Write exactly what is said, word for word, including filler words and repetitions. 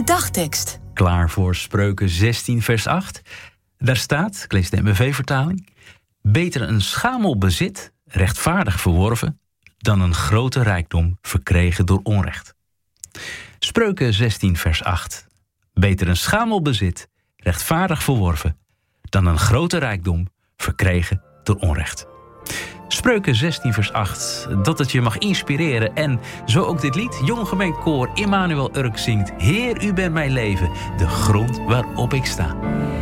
dagtekst. Klaar voor Spreuken zestien vers acht. Daar staat, ik lees de M B V-vertaling... beter een schamel bezit, rechtvaardig verworven... dan een grote rijkdom verkregen door onrecht. Spreuken zestien vers acht. Beter een schamel bezit, rechtvaardig verworven... dan een grote rijkdom verkregen door onrecht. Spreuken zestien vers acht. Dat het je mag inspireren en zo ook dit lied. Jong Gemeentekoor Immanuel Urk zingt... Heer, u bent mijn leven, de grond waarop ik sta.